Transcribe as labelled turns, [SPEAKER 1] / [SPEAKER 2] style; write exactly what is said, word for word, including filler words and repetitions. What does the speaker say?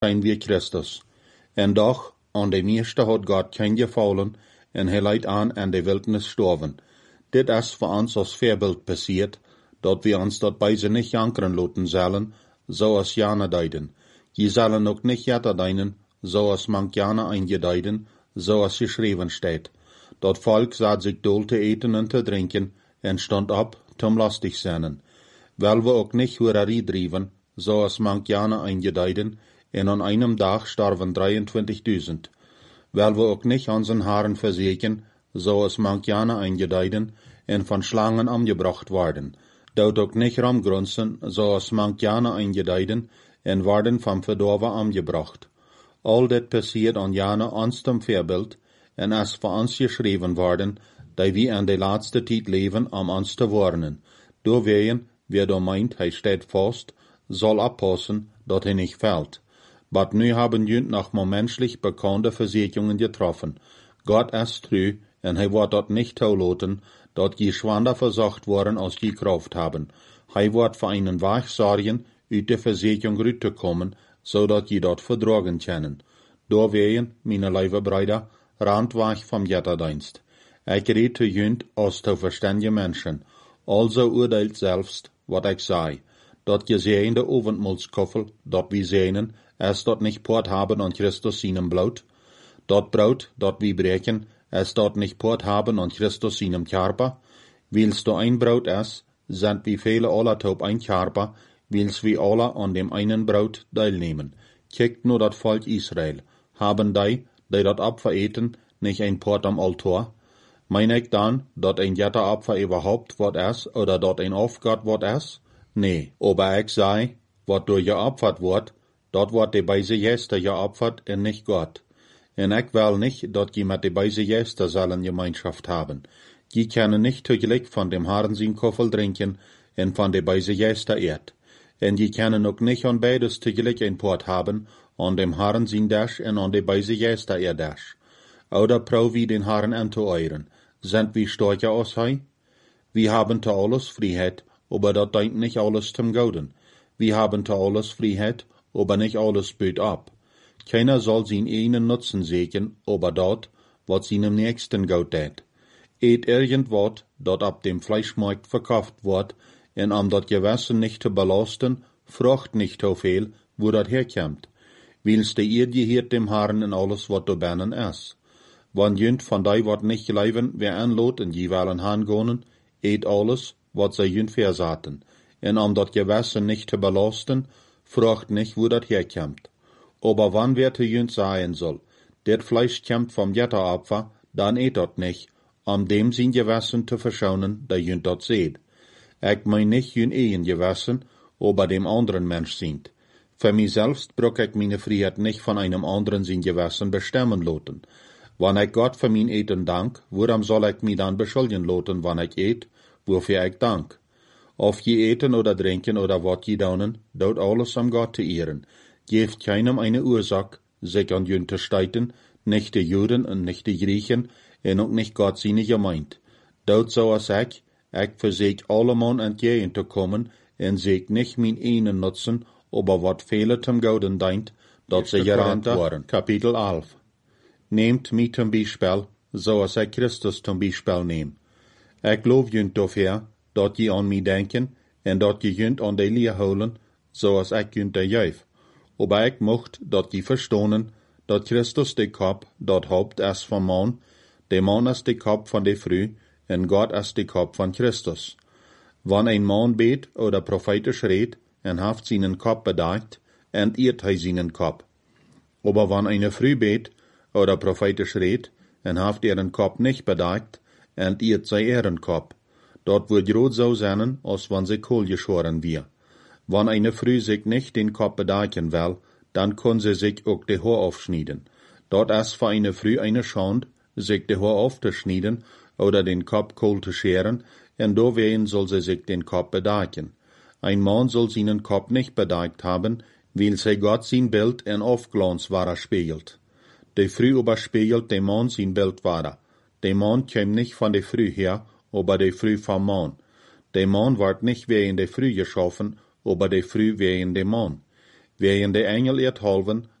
[SPEAKER 1] zijn wir Christus. En doch, aan de meeste had God kein gefallen, en hij leidt aan aan de wildnis sterven. Dit is voor ons als voorbeeld passiert, dat we ons dat bij ze niet jankeren laten zullen, zoals Jana deiden. Je zullen ook niet jetter deinen, zoals mank Jana eingedeiden, zoals geschreven steht. Dat volk zat zich doel te eten en te drinken, en stond op, zum lastig zijn. Wel we ook niet hoererie drijven, zoals mank Jana eingedeiden, en an einem dag starven drieëntwintigduizend. Wel we ook niet onze haren verzeken, zoals mank Jana eingedeiden, en van slangen omgebracht worden. Dout ook niet ramgrunzen, zoals mank Jana eingedeiden, en worden van verdorven omgebracht. Al dit passiert an Jana ons zum voorbeeld, en is voor ons geschreven worden, dat we in de laatste tijd leven om ons te warnen. Doorwegen, wer da meint, hij steht vast, soll oppassen, dat hij nicht fällt. But nu haben jünt noch mal menschlich bekannte Versicherungen getroffen. Gott ist treu, en hij wordt dat nicht toelaten, dat je schwander versucht worden als je Kraft haben. Hij wordt voor einen Weg sorgen, uit de Versicherung rüttekommen, zodat je dat verdragen können. Doorwegen, meine lieve Brüder, randweg vom Jetterdienst. Ik red te jünt als te verständige Menschen. Also urteilt selbst, wat ik sei. Dat gesehende Oventmulskoffel, dat wir sehnen, es dort nicht Port haben an Christus seinem Blut. Dat Brot, dat wir brechen, es dort nicht Port haben an Christus seinem Körper. Wils du ein Brot es, sind wie viele alle taub ein Körper, wils wir alle an dem einen Brot teilnehmen. Kijkt nur dat Volk Israel. Haben die, die dat Opfer eten, nicht ein Port am Altar? Mein ich dann, dat ein Jetteropfer überhaupt wat es, oder dat ein Aufgott wat es? Nee, aber ich sei, wat durch geopfert wordt, dat wordt de beise Gäste geopfert en nicht Gott. En ich will nicht, dat je mit de beise Gäste sollen Gemeinschaft haben. Je können nicht tegelijk von dem Herrn sin Koffel trinken en von de beise Gäste eet. En je können ook nicht an beides tegelijk ein Port haben, an dem Herrn sin Dash en an de beise Gäste er Dash. Oder prau wie den Herrn an zu euren. Sind wir stärker als hij? Wir haben zu alles Freiheit, aber dat deint nicht alles zum Gouden. Wir haben zu alles Freiheit, aber nicht alles böt ab. Keiner soll sin einen Nutzen sehen, aber dat, wat seinem Nächsten gut tät. Eet irgendwat, dat ab dem Fleischmarkt verkauft wird, en um dat Gewissen nicht zu belasten, frucht nicht so viel, wo dat herkommt. Wils de ihr gehiert dem Herrn in alles, wat du bennen is. Wann jünt von dei wat nicht leiven, wer anlot in jeweiligen Hangonen, eet alles, wat sie jünt versaten. En um dat Gewissen nicht zu belasten, frucht nicht, wo dat herkommt. Aber wann wer te jünt sein soll, det Fleisch kommt vom Jetteropfer, dann eet dat nicht, um dem sin Gewissen zu verschonen, der jünt dat seht. Ich mein nicht jünt ein Gewissen, aber dem anderen Mensch sind. Für mich selbst brauch ich meine Freiheit nicht von einem anderen sin Gewissen bestimmen lassen. Wann ich Gott für mein Eten dank, worum soll ich mich dann beschuldigen lassen, wann ich eet, wofür ich dank? Auf je eten oder trinken oder wat je daunen, dort alles am Gott zu ehren. Geeft keinem eine Ursache, sich an jünt zu steiten, nicht die Juden und nicht die Griechen, en auch nicht Gott seine gemeint. Dort so als ich, ich versuch allemal entgegen zu kommen, en sich nicht mein einen nutzen, aber wat viele zum Gouden deint, dat sie gerannt waren. Kapitel elf. Nehmt mich zum Beispiel, so als ich Christus zum Beispiel nehm. Ich glaub jünt dafür, dat je an mich denken, en dat je jünt an de Leer holen, so als ich jünt de juif. Aber ich mocht, dat je verstonen, dat Christus de Kopf, dat Haupt is van man, de man is de Kopf van de Früh, en Gott is de Kopf van Christus. Wann ein Mann bet oder prophetisch redt, en haft seinen Kopf bedeckt, entehrt hij seinen Kopf. Aber wann eine Früh bet oder prophetisch redt, en haft ihren Kopf nicht bedeckt, entehrt zij ihren Kopf. Dort wird rot so sein, als wann sie Kohl geschoren wir. Wann eine Früh sich nicht den Kopf bedecken will, dann kann sie sich auch die Haar aufschneiden. Dort ist für eine Früh eine Schande, sich die Haar aufzuschneiden oder den Kopf Kohl zu scheren, und dowein soll sie sich den Kopf bedecken. Ein Mann soll seinen Kopf nicht bedeckt haben, weil sie Gott sein Bild in Aufglanz wahrer spiegelt. Die Früh überspiegelt dem Mann sein Bild wahrer. Der Mann käme nicht von der Früh her, aber der Früh vom Mann. Der Mann wird nicht wegen der Früh geschaffen, aber der Früh wegen dem Mann. während de engel eert halven,